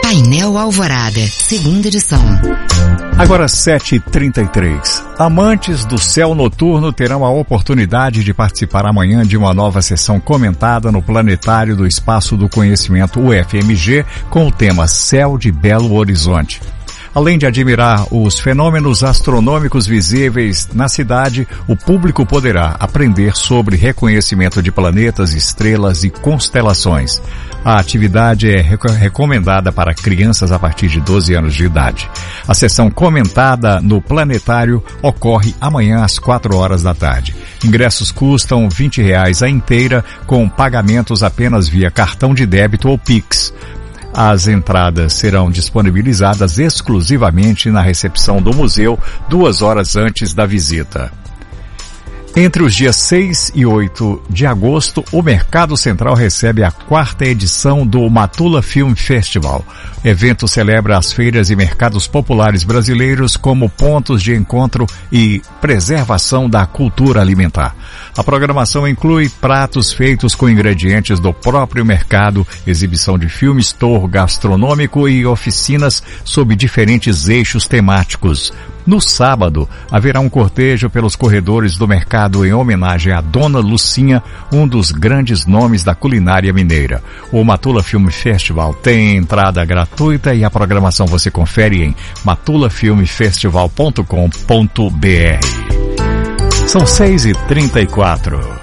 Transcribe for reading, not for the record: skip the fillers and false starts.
Painel Alvorada, segunda edição. Agora 7h33. Amantes do céu noturno terão a oportunidade de participar amanhã de uma nova sessão comentada no Planetário do Espaço do Conhecimento UFMG com o tema Céu de Belo Horizonte. Além de admirar os fenômenos astronômicos visíveis na cidade, o público poderá aprender sobre reconhecimento de planetas, estrelas e constelações. A atividade é recomendada para crianças a partir de 12 anos de idade. A sessão comentada no Planetário ocorre amanhã às 4 horas da tarde. Ingressos custam R$20 a inteira, com pagamentos apenas via cartão de débito ou Pix. As entradas serão disponibilizadas exclusivamente na recepção do museu 2 horas antes da visita. Entre os dias 6 e 8 de agosto, o Mercado Central recebe a 4ª edição do Matula Film Festival. O evento celebra as feiras e mercados populares brasileiros como pontos de encontro e preservação da cultura alimentar. A programação inclui pratos feitos com ingredientes do próprio mercado, exibição de filmes, tour gastronômico e oficinas sob diferentes eixos temáticos. No sábado, haverá um cortejo pelos corredores do mercado em homenagem à Dona Lucinha, um dos grandes nomes da culinária mineira. O Matula Film Festival tem entrada gratuita e a programação você confere em matulafilmfestival.com.br. São 6h34.